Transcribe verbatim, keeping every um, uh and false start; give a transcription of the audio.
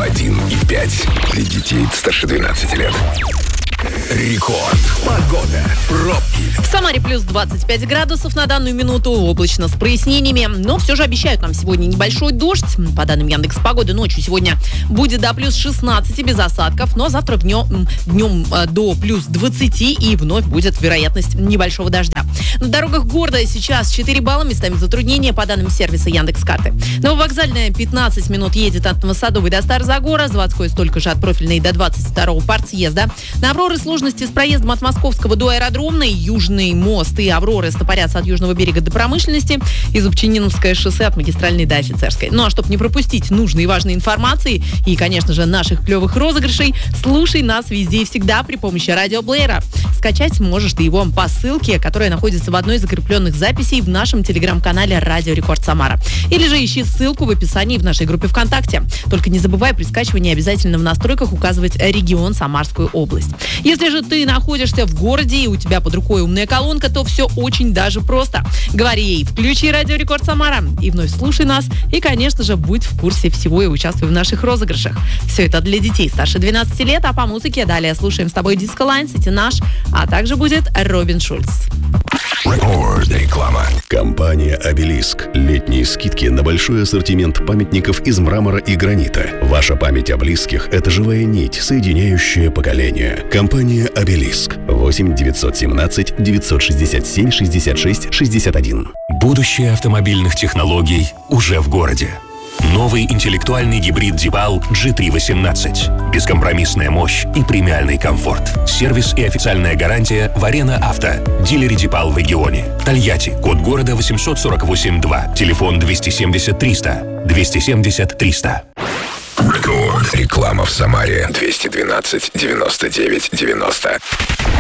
один и пять для детей старше двенадцати лет. Рекорд. Погода. Пробки. В Самаре плюс двадцать пять градусов на данную минуту, облачно с прояснениями, но все же обещают нам сегодня небольшой дождь. По данным Яндекс.Погоды, ночью сегодня будет до плюс шестнадцати без осадков, но завтра днем, днем до плюс двадцати и вновь будет вероятность небольшого дождя. На дорогах города сейчас четыре балла, местами затруднения по данным сервиса Яндекс.Карты. Нововокзальная пятнадцать минут едет от Новосадовой до Старозагора, Заводской столько же от Профильной до двадцать второго партсъезда. На Авроры сложности с проездом от Московского до Аэродромной, Южный мост и Авроры стопорятся от Южного берега до Промышленности и Зубчининовское шоссе от Магистральной до Офицерской. Ну а чтобы не пропустить нужной и важной информации и, конечно же, наших клевых розыгрышей, слушай нас везде и всегда при помощи радиоплеера. Скачать можешь ты его по ссылке, которая находится в одной из закрепленных записей в нашем телеграм-канале «Радио Рекорд Самара». Или же ищи ссылку в описании в нашей группе ВКонтакте. Только не забывай при скачивании обязательно в настройках указывать регион Самарскую область. Если же ты находишься в городе и у тебя под рукой умная колонка, то все очень даже просто. Говори ей: включи «Радио Рекорд Самара» и вновь слушай нас. И, конечно же, будь в курсе всего и участвуй в наших розыгрышах. Все это для детей старше двенадцати лет, а по музыке далее слушаем с тобой Disco Line, City Наш, а также будет Робин Шульц. Рекорд. Реклама. Компания «Обелиск». Летние скидки на большой ассортимент памятников из мрамора и гранита. Ваша память о близких – это живая нить, соединяющая поколения. Компания «Обелиск». восемь девятьсот семнадцать девятьсот шестьдесят семь шестьдесят шесть шестьдесят один. Будущее автомобильных технологий уже в городе. Новый интеллектуальный гибрид Дипал джи три восемнадцать. Бескомпромиссная мощь и премиальный комфорт. Сервис и официальная гарантия в Арена Авто. Дилере Дипал в регионе. Тольятти. Код города восемьсот сорок восемь два. Телефон двести семьдесят триста. двести семьдесят триста. Рекорд. Реклама в Самаре. двести двенадцать девяносто девять девяносто.